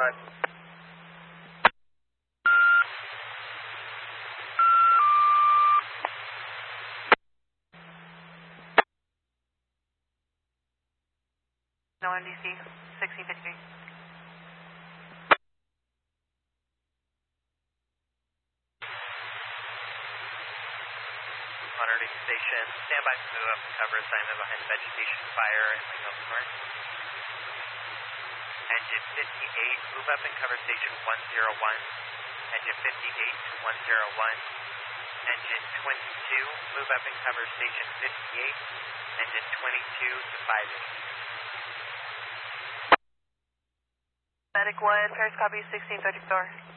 5. No MDC, 1653. Monitoring station, stand by to move up and cover assignment behind the vegetation fire and wing up north. Engine 58, move up and cover station 101. Engine 58 to 101. Engine 22, move up and cover station 58. Engine 22 to 58. Medic 1, Paris copy 1634.